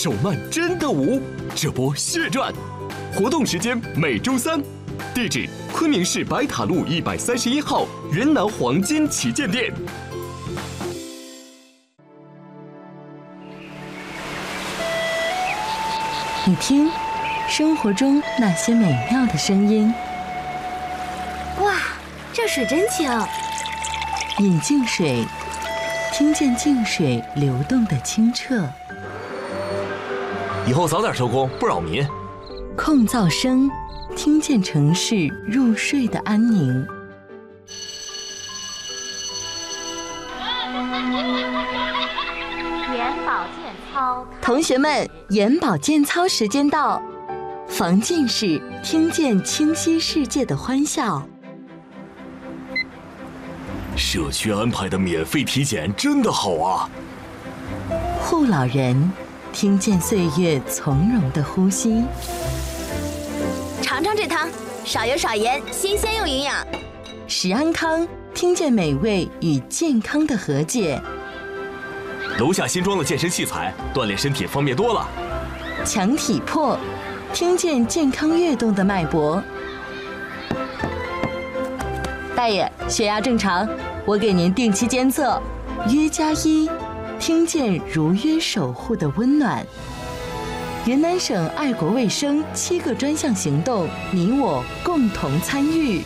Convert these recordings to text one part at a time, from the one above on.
手慢真的无，这波血赚。活动时间每周三，地址昆明市白塔路131号云南黄金旗舰店。 你听，生活中那些美妙的声音。 哇，这水真清！ 饮净水，听见净水流动的清澈。 以后早点收工，不扰民。 控噪声，听见城市入睡的安宁。 眼保健操， 同学们，眼保健操时间到，防近视，听见清晰世界的欢笑。 社区安排的免费体检真的好啊！ 护老人，听见岁月从容的呼吸。 尝尝这汤，少油少盐，新鲜又营养。 食安康，听见美味与健康的和解。 楼下新装的健身器材，锻炼身体方便多了。 强体魄，听见健康跃动的脉搏。大爷，血压正常，我给您定期监测。约+1，听见如约守护的温暖。云南省爱国卫生7个专项行动，你我共同参与。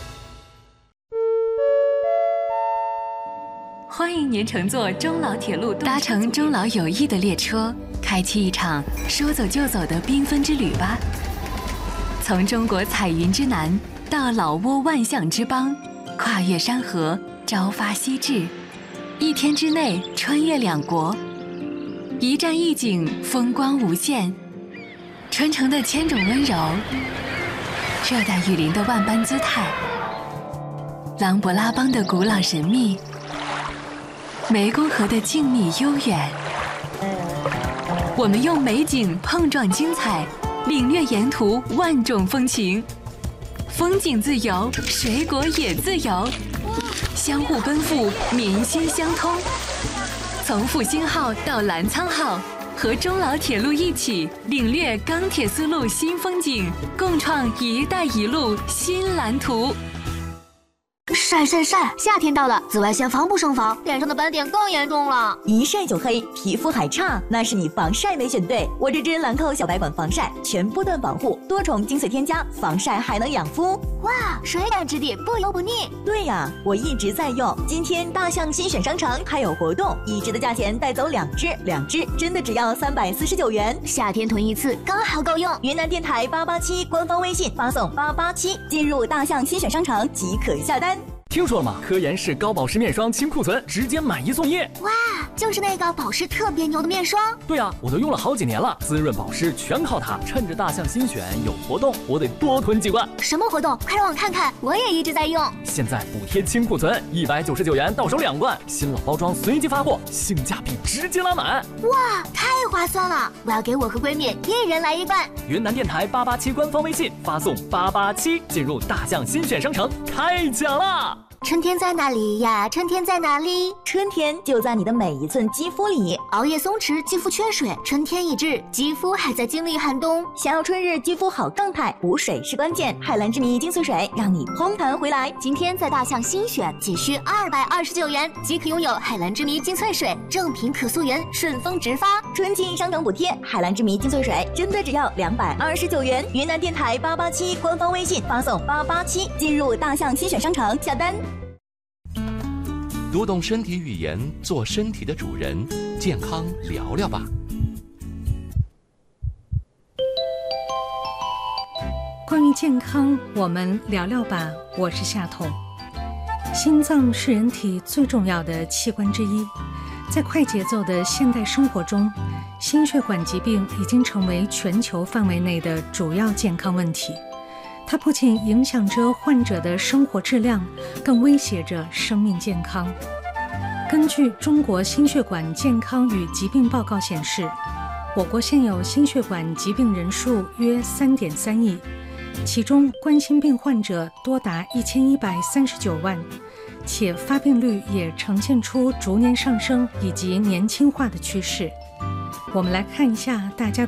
欢迎您乘坐中老铁路，搭乘中老友谊的列车，开启一场说走就走的缤纷之旅吧。从中国彩云之南到老挝万象之邦，跨越山河，朝发夕至，1天之内穿越2国，一站一景，风光无限。春城的千种温柔，热带雨林的万般姿态，琅勃拉邦的古老神秘，湄公河的静谧悠远。我们用美景碰撞精彩，领略沿途万种风情。风景自由，水果也自由，相互奔赴，民心相通。从复兴号到澜沧号，和中老铁路一起领略钢铁丝路新风景，共创“一带一路”新蓝图。 晒晒晒！夏天到了，紫外线防不胜防，脸上的斑点更严重了。 一晒就黑，皮肤还差，那是你防晒没选对。我这支兰蔻小白管防晒，全波段保护，多重精粹添加，防晒还能养肤。 哇，水感质地，不油不腻。 对呀，我一直在用。今天大象新选商城还有活动，1支的价钱带走2支真的只要349元。 夏天囤一次刚好够用。 云南电台887官方微信发送887，进入大象新选商城即可下单。 听说了吗？科颜氏高保湿面霜清库存，直接买1送1。 哇，就是那个保湿特别牛的面霜。 对啊，我都用了好几年了，滋润保湿全靠它。趁着大象新选有活动，我得多囤几罐。 什么活动？快让我看看，我也一直在用。 现在补贴清库存，199元到手2罐，新老包装随机发货，性价比直接拉满。 哇，太划算了！我要给我和闺蜜1人来1罐。 云南电台887官方微信发送887，进入大象新选商城开奖啦！ 春天在哪里呀？春天在哪里？ 春天就在你的每一寸肌肤里。 熬夜松弛，肌肤缺水，春天已至，肌肤还在经历寒冬。 想要春日肌肤好状态，补水是关键。海蓝之谜精粹水让你嘭弹回来。 今天在大象新选，仅需229元即可拥有海蓝之谜精粹水，正品可溯源，顺丰直发。 春季商城补贴，海蓝之谜精粹水真的只要229元。云南电台887官方微信发送887，进入大象新选商城下单。 读懂身体语言，做身体的主人，健康聊聊吧。 关于健康，我们聊聊吧。我是夏彤。心脏是人体最重要的器官之一，在快节奏的现代生活中，心血管疾病已经成为全球范围内的主要健康问题。它不仅影响着患者的生活质量，更威胁着生命健康。根据中国心血管健康与疾病报告显示，我国现有心血管疾病人数约3.3亿，其中冠心病患者多达1139万，且发病率也呈现出逐年上升以及年轻化的趋势。我们来看一下大家